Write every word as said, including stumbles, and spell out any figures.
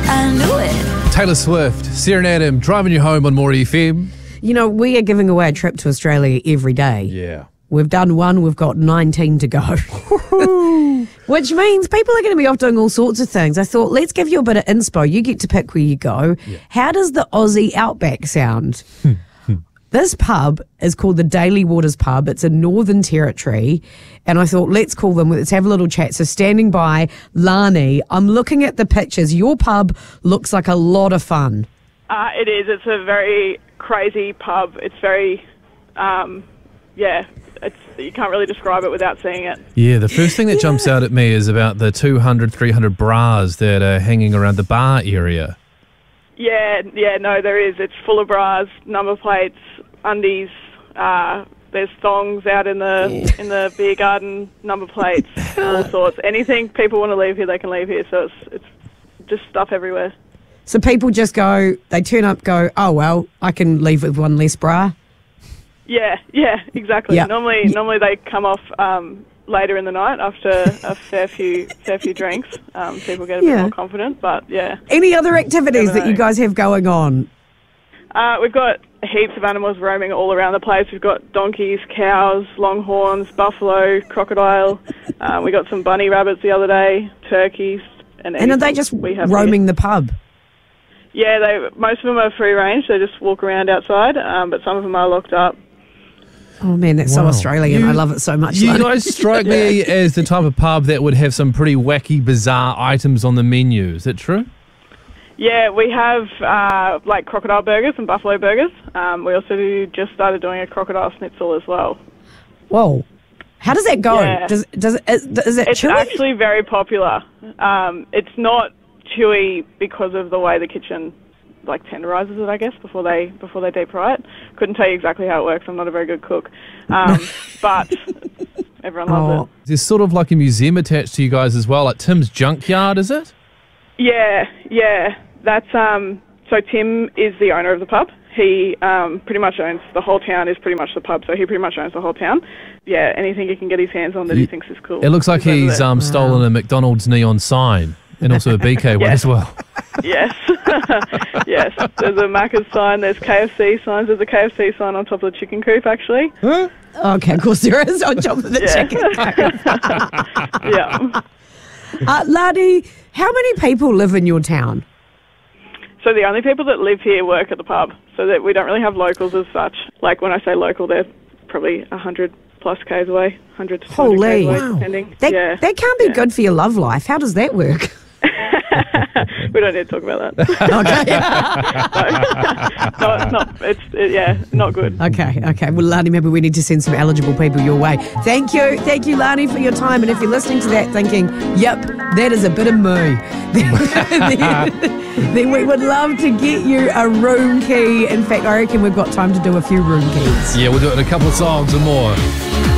I knew it. Taylor Swift, Sarah and Adam, driving you home on More F M. You know, we are giving away a trip to Australia every day. Yeah. We've done one, we've got nineteen to go. Which means people are going to be off doing all sorts of things. I thought, let's give you a bit of inspo. You get to pick where you go. Yeah. How does the Aussie Outback sound? This pub is called the Daily Waters Pub. It's in Northern Territory. And I thought, let's call them. Let's have a little chat. So standing by, Lani, I'm looking at the pictures. Your pub looks like a lot of fun. Uh, it is. It's a very crazy pub. It's very, um, yeah, it's, you can't really describe it without seeing it. Yeah, the first thing that jumps out at me is about the two hundred, three hundred bras that are hanging around the bar area. Yeah, yeah, no, there is. It's full of bras, number plates, undies. Uh, there's thongs out in the in the beer garden, number plates, all sorts. Anything people want to leave here, they can leave here. So it's it's just stuff everywhere. So people just go, they turn up, go, oh, well, I can leave with one less bra. Yeah, yeah, exactly. Yep. Normally, normally they come off um, later in the night after a fair few fair few drinks. Um, people get a Yeah. bit more confident, but yeah. Any other activities Never that you know. guys have going on? Uh, we've got heaps of animals roaming all around the place. We've got donkeys, cows, longhorns, buffalo, crocodile. Uh, we got some bunny rabbits the other day, turkeys, and And are they anything just we have roaming here. the pub? Yeah, they most of them are free range. They just walk around outside, um, but some of them are locked up. Oh, man, that's so Wow. Australian. You- I love it so much. You Lani. guys strike me as the type of pub that would have some pretty wacky, bizarre items on the menu. Is that true? Yeah, we have uh, like crocodile burgers and buffalo burgers. Um, we also do, just started doing a crocodile schnitzel as well. Whoa. How does that go? Yeah. Does, does it, is, is it It's chewy? actually very popular. Um, it's not chewy because of the way the kitchen like tenderizes it, I guess, before they before they deep fry it. Couldn't tell you exactly how it works. I'm not a very good cook, um, but everyone loves Oh. it. There's sort of like a museum attached to you guys as well, like Tim's Junkyard, is it? Yeah, yeah. That's um. So Tim is the owner of the pub. He um, pretty much owns the whole town. Is pretty much the pub. So he pretty much owns the whole town. Yeah, anything he can get his hands on that he thinks is cool. It looks like is over he's there. um, stolen a McDonald's neon sign and also a B K one Yeah. as well. Yes, yes. There's a Macca's sign. There's K F C signs. There's a K F C sign on top of the chicken coop, actually. Okay, of course there is on top of the Yeah. chicken. Yeah. uh, Lani, how many people live in your town? So the only people that live here work at the pub, so that we don't really have locals as such. Like when I say local, they're probably a hundred plus k's away, hundred to two hundred Holy. k's away, Wow. depending. That, yeah. that can't be Yeah. good for your love life. How does that work? We don't need to talk about that. Okay. No, it's not. It's it, yeah, not good. Okay, okay. Well, Lani, maybe we need to send some eligible people your way. Thank you. Thank you, Lani, for your time. And if you're listening to that thinking, yep, that is a bit of me, then, then we would love to get you a room key. In fact, I reckon we've got time to do a few room keys. Yeah, we'll do it in a couple of songs and more.